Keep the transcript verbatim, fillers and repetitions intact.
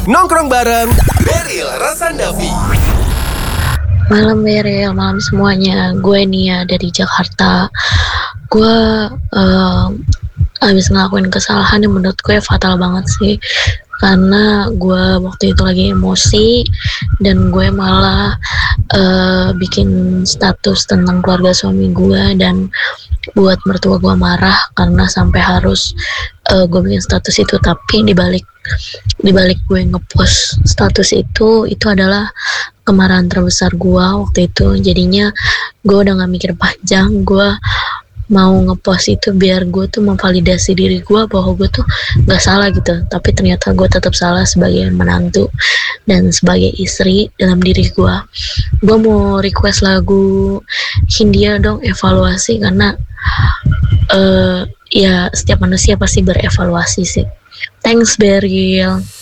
nongkrong bareng Beril Rasandavi. Malam Beril, malam semuanya. Gue Nia dari Jakarta. Gue uh, habis ngelakuin kesalahan yang menurut gue fatal banget sih. Karena gue waktu itu lagi emosi dan gue malah uh, bikin status tentang keluarga suami gue, dan buat mertua gue marah karena sampai harus uh, gue bikin status itu. Tapi dibalik dibalik gue ngepost status itu itu adalah kemarahan terbesar gue waktu itu. Jadinya gue udah gak mikir panjang, gue mau ngepost itu biar gue tuh memvalidasi diri gue bahwa gue tuh gak salah gitu. Tapi ternyata gue tetap salah sebagai menantu dan sebagai istri dalam diri gue. Gue mau request lagu Hindia dong, Evaluasi, karena uh, ya setiap manusia pasti berevaluasi sih. Thanks Beril.